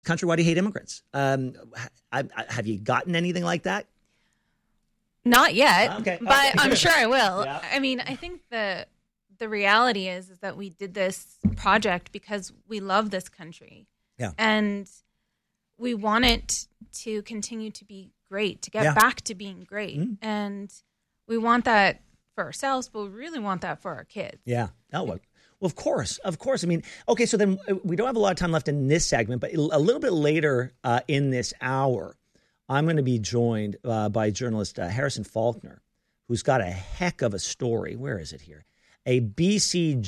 country, why do you hate immigrants? Have you gotten anything like that? Not yet, okay. But I'm sure I will. Yeah. I mean, I think the reality is that we did this project because we love this country. Yeah. And we want it to continue to be great, to get back to being great. Mm-hmm. And we want that for ourselves, but we really want that for our kids. Yeah. Oh, well, of course. I mean, okay, so then we don't have a lot of time left in this segment, but a little bit later in this hour, I'm going to be joined by journalist Harrison Faulkner, who's got a heck of a story. Where is it here? A BC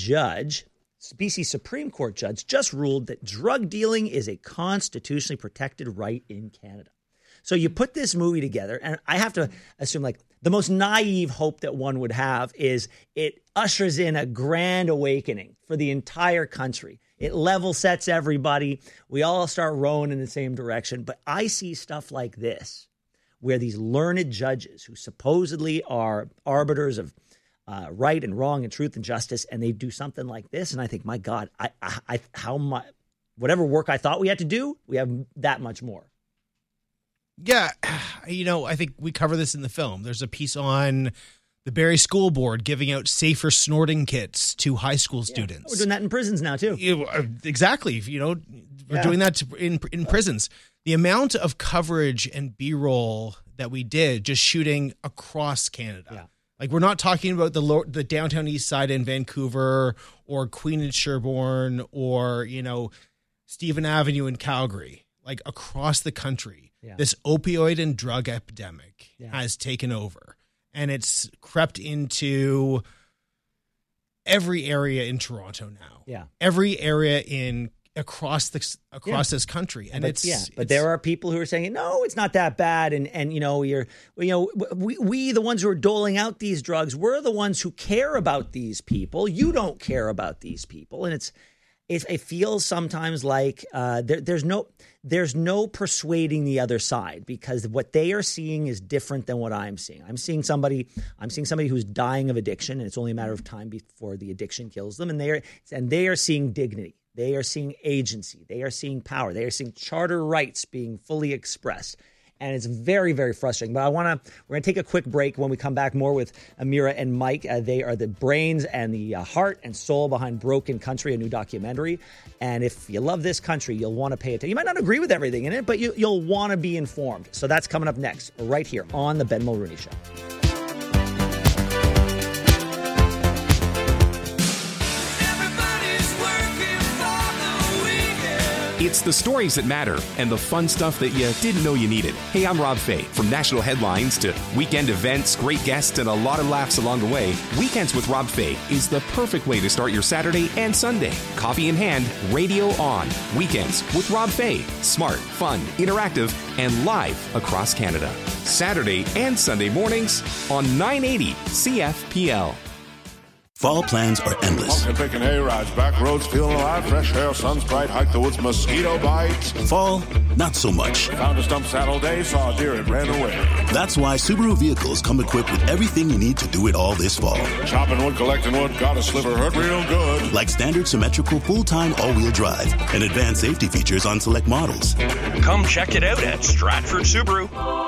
Supreme Court judge just ruled that drug dealing is a constitutionally protected right in Canada. So you put this movie together, and I have to assume, like, the most naive hope that one would have is it ushers in a grand awakening for the entire country. It level sets everybody. We all start rowing in the same direction. But I see stuff like this, where these learned judges who supposedly are arbiters of right and wrong and truth and justice, and they do something like this, and I think, my God, how much, whatever work I thought we had to do, we have that much more. Yeah, I think we cover this in the film. There's a piece on the Barrie School Board giving out safer snorting kits to high school students. We're doing that in prisons now, too. Exactly. We're doing that in prisons. The amount of coverage and B-roll that we did just shooting across Canada. Yeah. Like, we're not talking about the downtown east side in Vancouver or Queen and Sherbourne or, Stephen Avenue in Calgary. Like, across the country, this opioid and drug epidemic has taken over. And it's crept into every area in Toronto now. Yeah. Every area across this country. And but there are people who are saying, no, it's not that bad. And we the ones who are doling out these drugs, we're the ones who care about these people. You don't care about these people. And it feels sometimes like there's no persuading the other side, because what they are seeing is different than what I'm seeing. I'm seeing somebody who's dying of addiction, and it's only a matter of time before the addiction kills them. And they are seeing dignity. They are seeing agency. They are seeing power. They are seeing charter rights being fully expressed. And it's very, very frustrating. But we're going to take a quick break. When we come back, more with Amira and Mike. They are the brains and the heart and soul behind Broken Country, a new documentary. And if you love this country, you'll want to pay attention. You might not agree with everything in it, but you'll want to be informed. So that's coming up next, right here on The Ben Mulroney Show. It's the stories that matter and the fun stuff that you didn't know you needed. Hey, I'm Rob Fay. From national headlines to weekend events, great guests, and a lot of laughs along the way, Weekends with Rob Fay is the perfect way to start your Saturday and Sunday. Coffee in hand, radio on. Weekends with Rob Fay. Smart, fun, interactive, and live across Canada. Saturday and Sunday mornings on 980 CFPL. Fall plans are endless. Pumpkin picking A-rides, back roads, feeling alive, fresh air, sun's bright, hike the woods, mosquito bites. Fall, not so much. Found a stump Saturday, saw a deer and ran away. That's why Subaru vehicles come equipped with everything you need to do it all this fall. Chopping wood, collecting wood, got a sliver, hurt real good. Like standard symmetrical full-time all-wheel drive and advanced safety features on select models. Come check it out at Stratford Subaru.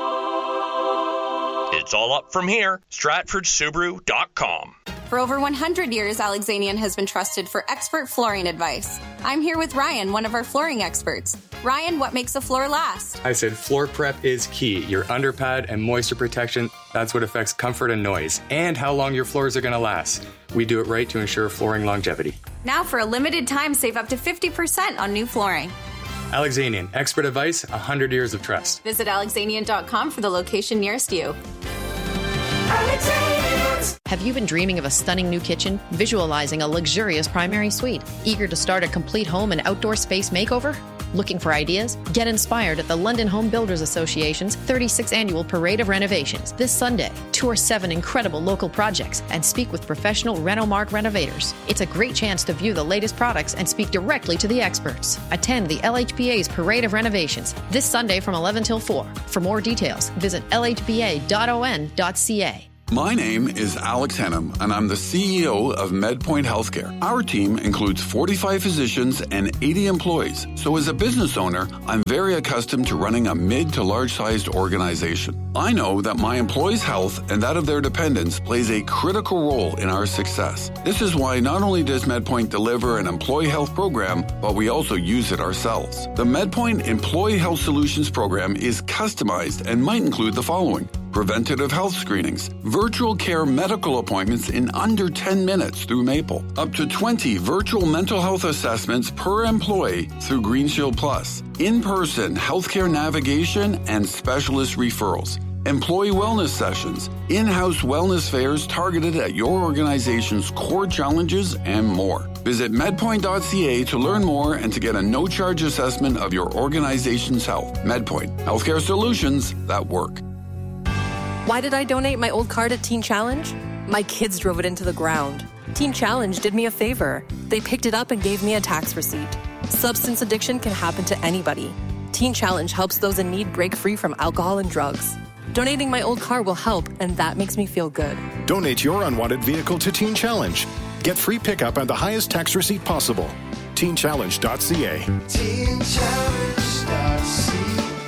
It's all up from here. StratfordSubaru.com. For over 100 years, Alexanian has been trusted for expert flooring advice. I'm here with Ryan, one of our flooring experts. Ryan, what makes a floor last? I said floor prep is key. Your underpad and moisture protection, that's what affects comfort and noise, and how long your floors are going to last. We do it right to ensure flooring longevity. Now, for a limited time, save up to 50% on new flooring. Alexanian, expert advice, 100 years of trust. Visit Alexanian.com for the location nearest you. Have you been dreaming of a stunning new kitchen, visualizing a luxurious primary suite, eager to start a complete home and outdoor space makeover? Looking for ideas? Get inspired at the London Home Builders Association's 36th Annual Parade of Renovations this Sunday. Tour 7 incredible local projects and speak with professional Renomark renovators. It's a great chance to view the latest products and speak directly to the experts. Attend the LHBA's Parade of Renovations this Sunday from 11 till 4. For more details, visit lhba.on.ca. My name is Alex Henham, and I'm the CEO of MedPoint Healthcare. Our team includes 45 physicians and 80 employees. So as a business owner, I'm very accustomed to running a mid to large-sized organization. I know that my employees' health and that of their dependents plays a critical role in our success. This is why not only does MedPoint deliver an employee health program, but we also use it ourselves. The MedPoint Employee Health Solutions program is customized and might include the following: preventative health screenings, virtual care medical appointments in under 10 minutes through Maple, up to 20 virtual mental health assessments per employee through GreenShield Plus, in-person healthcare navigation and specialist referrals, employee wellness sessions, in-house wellness fairs targeted at your organization's core challenges, and more. Visit medpoint.ca to learn more and to get a no-charge assessment of your organization's health. MedPoint, healthcare solutions that work. Why did I donate my old car to Teen Challenge? My kids drove it into the ground. Teen Challenge did me a favor. They picked it up and gave me a tax receipt. Substance addiction can happen to anybody. Teen Challenge helps those in need break free from alcohol and drugs. Donating my old car will help, and that makes me feel good. Donate your unwanted vehicle to Teen Challenge. Get free pickup and the highest tax receipt possible. TeenChallenge.ca. TeenChallenge.ca.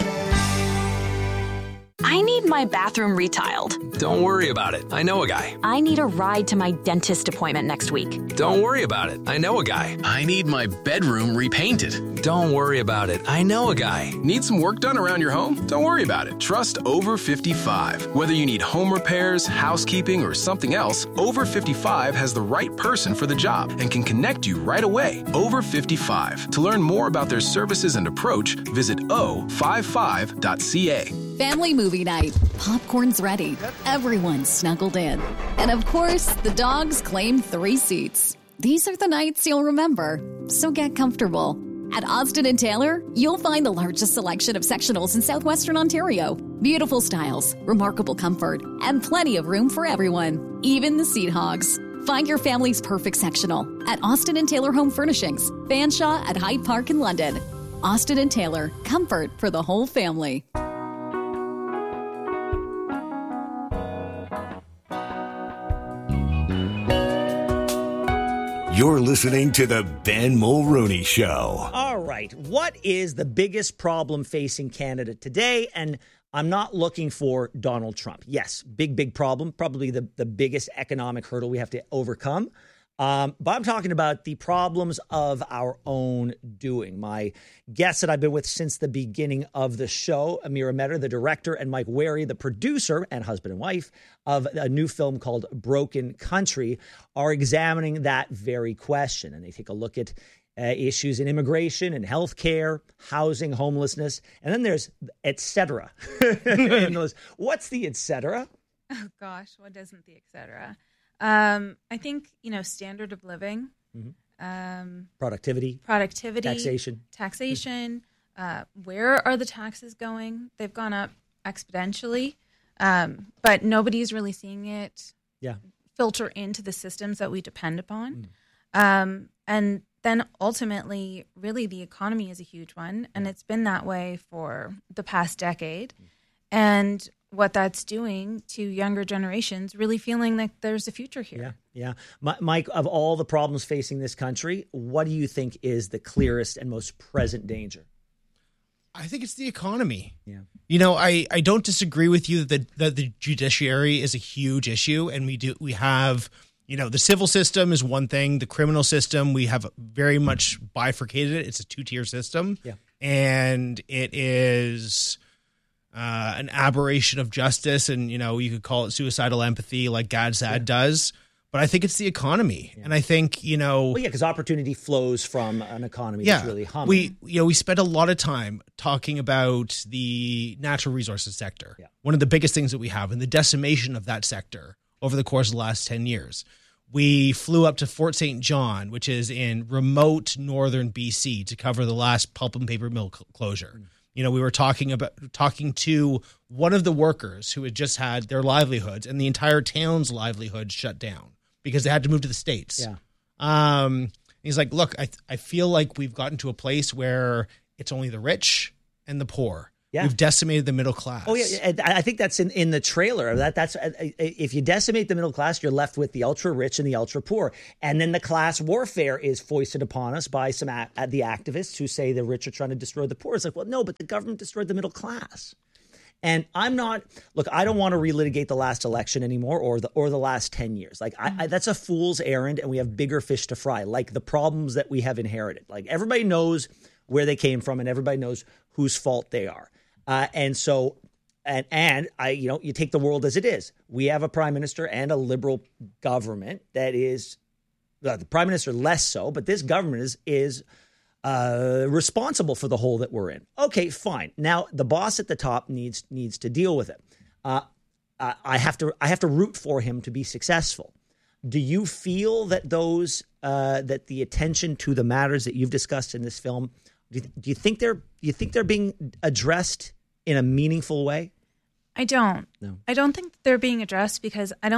I need my bathroom retiled. Don't worry about it. I know a guy. I need a ride to my dentist appointment next week. Don't worry about it. I know a guy. I need my bedroom repainted. Don't worry about it. I know a guy. Need some work done around your home? Don't worry about it. Trust Over 55. Whether you need home repairs, housekeeping, or something else, Over 55 has the right person for the job and can connect you right away. Over 55. To learn more about their services and approach, visit o55.ca. Family movie night. Popcorn's ready. Everyone's snuggled in. And of course, the dogs claim 3 seats. These are the nights you'll remember, so get comfortable. At Austin & Taylor, you'll find the largest selection of sectionals in southwestern Ontario. Beautiful styles, remarkable comfort, and plenty of room for everyone, even the seat hogs. Find your family's perfect sectional at Austin & Taylor Home Furnishings, Fanshawe at Hyde Park in London. Austin & Taylor, comfort for the whole family. You're listening to the Ben Mulroney Show. All right. What is the biggest problem facing Canada today? And I'm not looking for Donald Trump. Yes, big problem. Probably the biggest economic hurdle we have to overcome. But I'm talking about the problems of our own doing. My guests that I've been with since the beginning of the show, Amira Metter, the director, and Mike Wary, the producer and husband and wife of a new film called Broken Country, are examining that very question. And they take a look at issues in immigration and healthcare, housing, homelessness, and then there's et cetera. What's the et cetera? Oh, gosh, what isn't the et cetera? I think, standard of living, productivity, taxation. Where are the taxes going? They've gone up exponentially, but nobody's really seeing it filter into the systems that we depend upon. And then ultimately, really, the economy is a huge one, and it's been that way for the past decade. And what that's doing to younger generations, really feeling like there's a future here. Yeah. Mike, of all the problems facing this country, what do you think is the clearest and most present danger? I think it's the economy. Yeah. I don't disagree with you that the judiciary is a huge issue, and we have, the civil system is one thing, the criminal system, we have very much bifurcated it. It's a 2-tier system. Yeah. And it is an aberration of justice, and you could call it suicidal empathy like GADSAD does, but I think it's the economy. And I think because opportunity flows from an economy that's really humming. We spent a lot of time talking about the natural resources sector, one of the biggest things that we have, and the decimation of that sector over the course of the last 10 years. We flew up to Fort St. John, which is in remote northern BC, to cover the last pulp and paper mill closure. We were talking to one of the workers who had just had their livelihoods and the entire town's livelihood shut down because they had to move to the States. Yeah. He's like, look, I feel like we've gotten to a place where it's only the rich and the poor. Yeah. We've decimated the middle class. Oh, yeah. I think that's in the trailer. That's if you decimate the middle class, you're left with the ultra rich and the ultra poor. And then the class warfare is foisted upon us by some the activists who say the rich are trying to destroy the poor. It's like, well, no, but the government destroyed the middle class. And I don't want to relitigate the last election anymore or the last 10 years. Like that's a fool's errand, and we have bigger fish to fry, like the problems that we have inherited. Like everybody knows where they came from and everybody knows whose fault they are. You take the world as it is. We have a prime minister and a liberal government that is, the prime minister less so, but this government is responsible for the hole that we're in. Okay, fine. Now the boss at the top needs to deal with it. I have to root for him to be successful. Do you feel that that the attention to the matters that you've discussed in this film, do you think they're being addressed in a meaningful way? I don't. No. I don't think they're being addressed because I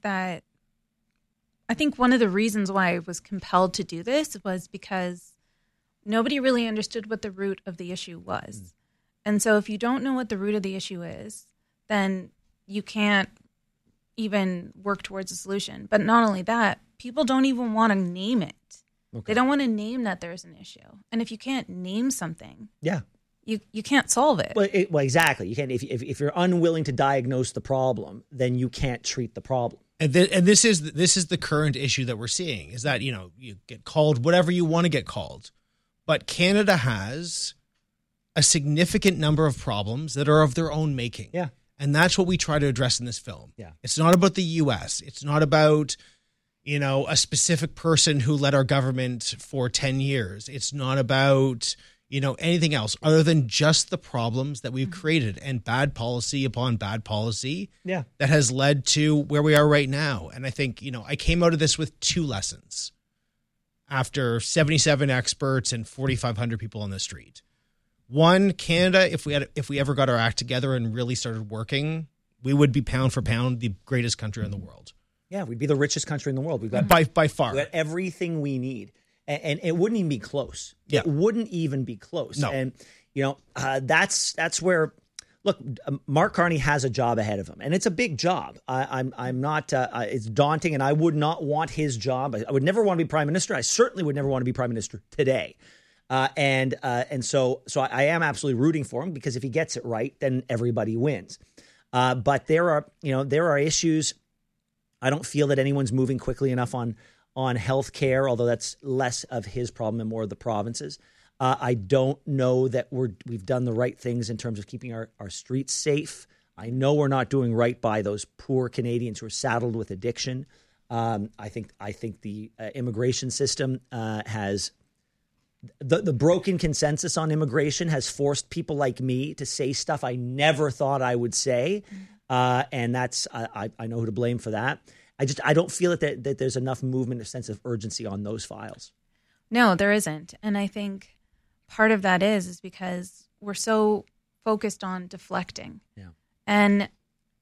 think one of the reasons why I was compelled to do this was because nobody really understood what the root of the issue was. And so if you don't know what the root of the issue is, then you can't even work towards a solution. But not only that, people don't even want to name it. Okay. They don't want to name that there's an issue. And if you can't name something, you can't solve it. Well, exactly. You can't. If you're unwilling to diagnose the problem, then you can't treat the problem. And this is the current issue that we're seeing, is that, you get called whatever you want to get called. But Canada has a significant number of problems that are of their own making. Yeah. And that's what we try to address in this film. Yeah. It's not about the U.S. It's not about, a specific person who led our government for 10 years. It's not about, anything else other than just the problems that we've created and bad policy upon bad policy that has led to where we are right now. And I think, I came out of this with 2 lessons after 77 experts and 4,500 people on the street. One, Canada, if we ever got our act together and really started working, we would be pound for pound the greatest country in the world. Yeah, we'd be the richest country in the world. We've got by far. We've got everything we need, and it wouldn't even be close. Yeah. It wouldn't even be close. No. And that's where. Look, Mark Carney has a job ahead of him, and it's a big job. I'm not. It's daunting, and I would not want his job. I would never want to be prime minister. I certainly would never want to be prime minister today. And so I am absolutely rooting for him, because if he gets it right, then everybody wins. But there are issues. I don't feel that anyone's moving quickly enough on health care, although that's less of his problem and more of the province's. I don't know that we've done the right things in terms of keeping our streets safe. I know we're not doing right by those poor Canadians who are saddled with addiction. I think the immigration system has the broken consensus on immigration has forced people like me to say stuff I never thought I would say, and that's I know who to blame for that. I don't feel that there's enough movement, a sense of urgency on those files. No, there isn't, and I think part of that is because we're so focused on deflecting. Yeah. And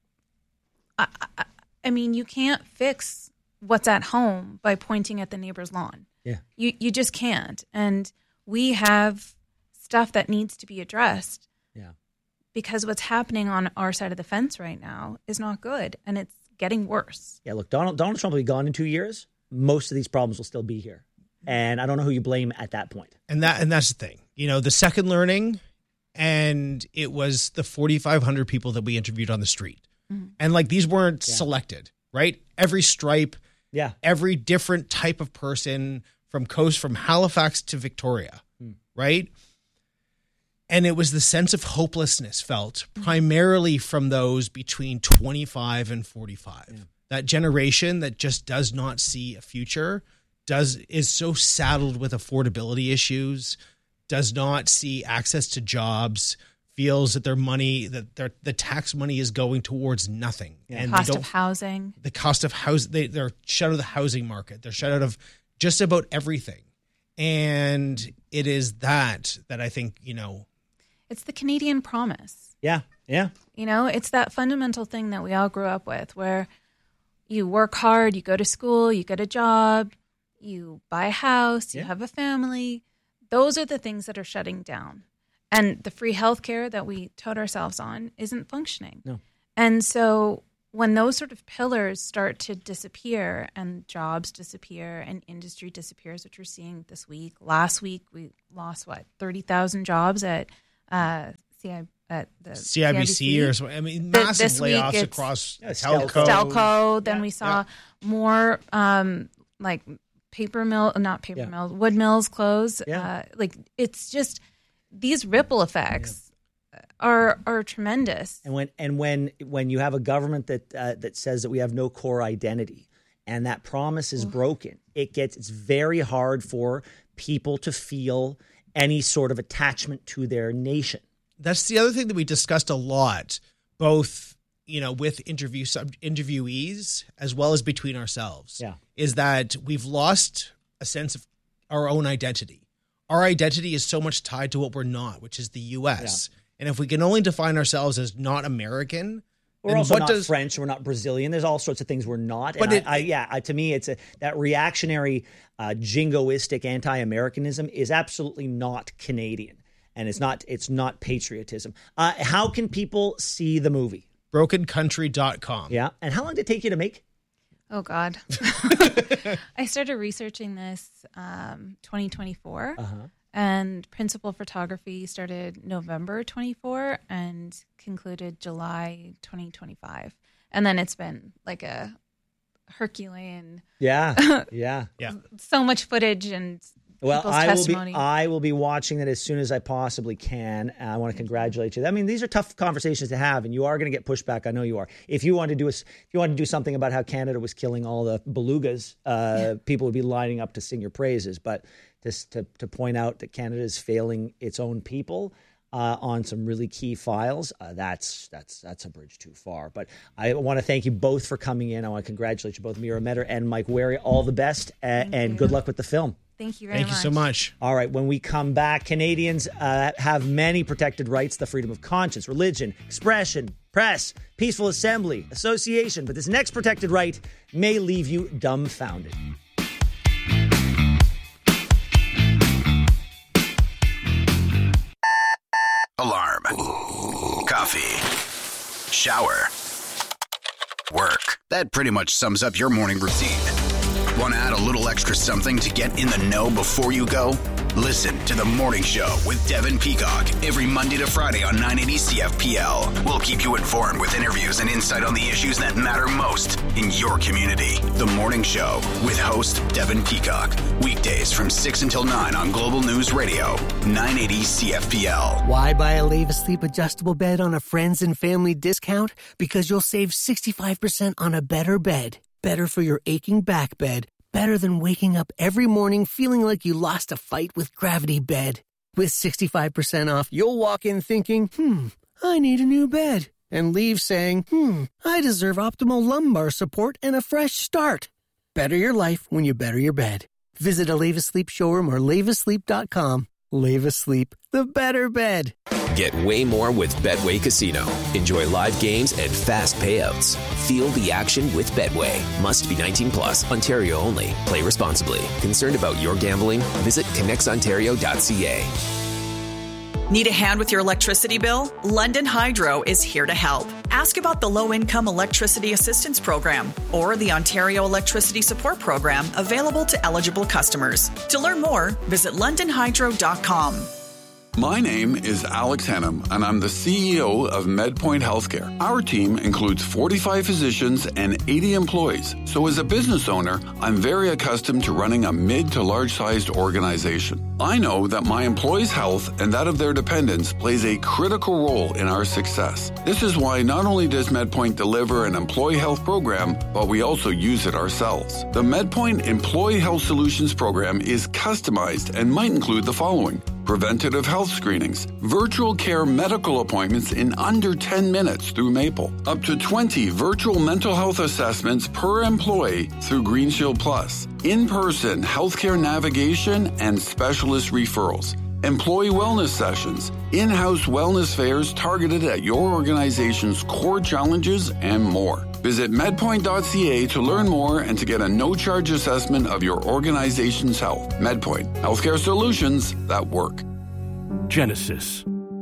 I mean, you can't fix what's at home by pointing at the neighbor's lawn. Yeah. You just can't. And we have stuff that needs to be addressed. Yeah. Because what's happening on our side of the fence right now is not good, and it's getting worse. Yeah, look, Donald Trump will be gone in 2 years. Most of these problems will still be here. And I don't know who you blame at that point. And that's the thing. The second learning, and it was the 4,500 people that we interviewed on the street. Mm-hmm. And these weren't selected, right? Every stripe, every different type of person from Halifax to Victoria, right? And it was the sense of hopelessness felt primarily from those between 25 and 45. Yeah. That generation that just does not see a future, is so saddled with affordability issues, does not see access to jobs, feels that their money, the tax money is going towards nothing. Yeah. And cost of housing. The cost of housing, they're shut out of the housing market. They're shut out of just about everything. And it is that I think, It's the Canadian promise. Yeah, yeah. It's that fundamental thing that we all grew up with, where you work hard, you go to school, you get a job, you buy a house, you have a family. Those are the things that are shutting down. And the free healthcare that we tout ourselves on isn't functioning. No. And so when those sort of pillars start to disappear and jobs disappear and industry disappears, which we're seeing this week. Last week, we lost, 30,000 jobs at the CIBC or something. I mean, massive layoffs across Stelco. Then we saw more wood mills close. Yeah. It's just these ripple effects are tremendous. And when you have a government that says that we have no core identity and that promise is broken, it's very hard for people to feel any sort of attachment to their nation. That's the other thing that we discussed a lot, both, with interviewees as well as between ourselves. Yeah. Is that we've lost a sense of our own identity. Our identity is so much tied to what we're not, which is the U.S. Yeah. And if we can only define ourselves as not American, we're also not French, we're not Brazilian. There's all sorts of things we're not. But to me, it's that reactionary, jingoistic anti-Americanism is absolutely not Canadian. And it's not patriotism. How can people see the movie? BrokenCountry.com. Yeah. And how long did it take you to make? Oh, God. I started researching this 2024. Uh-huh. And principal photography started November 24 and concluded July 2025. And then it's been like a Herculean. Yeah. So much footage and people's testimony. I will be watching it as soon as I possibly can. I want to congratulate you. I mean, these are tough conversations to have, and you are going to get pushback. I know you are. If you want to do something about how Canada was killing all the belugas, people would be lining up to sing your praises. But to point out that Canada is failing its own people on some really key files, that's a bridge too far. But I want to thank you both for coming in. I want to congratulate you both, Mira Metter and Mike Wary. All the best, and good luck with the film. Thank you very much. Thank you so much. All right, when we come back, Canadians have many protected rights: the freedom of conscience, religion, expression, press, peaceful assembly, association. But this next protected right may leave you dumbfounded. Alarm. Coffee. Shower. Work. That pretty much sums up your morning routine. Want to add a little extra something to get in the know before you go? Listen to The Morning Show with Devin Peacock every Monday to Friday on 980 CFPL. We'll keep you informed with interviews and insight on the issues that matter most in your community. The Morning Show with host Devin Peacock. Weekdays from 6 until 9 on Global News Radio, 980 CFPL. Why buy a Lave Asleep adjustable bed on a friends and family discount? Because you'll save 65% on a better bed. Better for your aching back bed. Better than waking up every morning feeling like you lost a fight with Gravity Bed. With 65% off, you'll walk in thinking, I need a new bed. And leave saying, I deserve optimal lumbar support and a fresh start. Better your life when you better your bed. Visit a Lave Asleep showroom or laveasleep.com. Lave Asleep, the better bed. Get way more with Betway Casino. Enjoy live games and fast payouts. Feel the action with Betway. Must be 19 plus, Ontario only. Play responsibly. Concerned about your gambling? Visit connectsontario.ca. Need a hand with your electricity bill? London Hydro is here to help. Ask about the Low-Income Electricity Assistance Program or the Ontario Electricity Support Program available to eligible customers. To learn more, visit londonhydro.com. My name is Alex Hannum, and I'm the CEO of MedPoint Healthcare. Our team includes 45 physicians and 80 employees. So as a business owner, I'm very accustomed to running a mid to large-sized organization. I know that my employees' health and that of their dependents plays a critical role in our success. This is why not only does MedPoint deliver an employee health program, but we also use it ourselves. The MedPoint Employee Health Solutions program is customized and might include the following: preventative health screenings, virtual care medical appointments in under 10 minutes through Maple, up to 20 virtual mental health assessments per employee through Green Shield Plus, in-person healthcare navigation and specialist referrals, employee wellness sessions, in-house wellness fairs targeted at your organization's core challenges, and more. Visit medpoint.ca to learn more and to get a no-charge assessment of your organization's health. MedPoint, healthcare solutions that work. Genesis,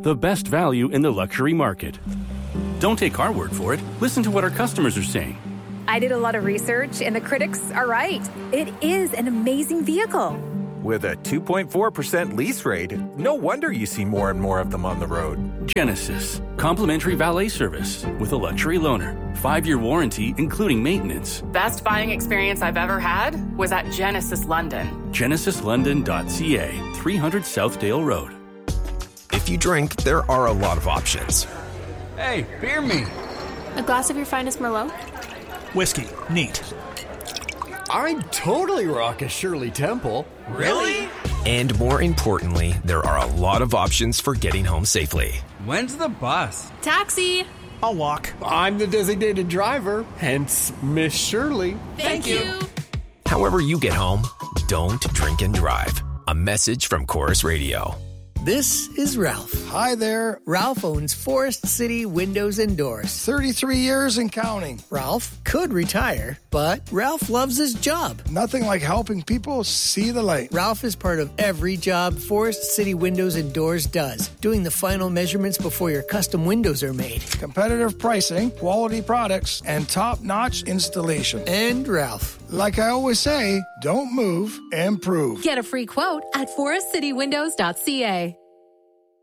the best value in the luxury market. Don't take our word for it. Listen to what our customers are saying. I did a lot of research, and the critics are right. It is an amazing vehicle. With a 2.4% lease rate, no wonder you see more and more of them on the road. Genesis. Complimentary valet service with a luxury loaner. 5-year warranty, including maintenance. Best buying experience I've ever had was at Genesis London. GenesisLondon.ca, 300 Southdale Road. If you drink, there are a lot of options. Hey, beer me. A glass of your finest Merlot? Whiskey. Neat. I'd totally rock a Shirley Temple. Really? And more importantly, there are a lot of options for getting home safely. When's the bus? Taxi. I'll walk. I'm the designated driver, hence Miss Shirley. Thank you. However you get home, don't drink and drive. A message from Chorus Radio. This is Ralph. Hi there. Ralph owns Forest City Windows and Doors. 33 years and counting. Ralph could retire, but Ralph loves his job. Nothing like helping people see the light. Ralph is part of every job Forest City Windows and Doors does, doing the final measurements before your custom windows are made. Competitive pricing, quality products, and top-notch installation. And Ralph. Like I always say, don't move, improve. Get a free quote at forestcitywindows.ca.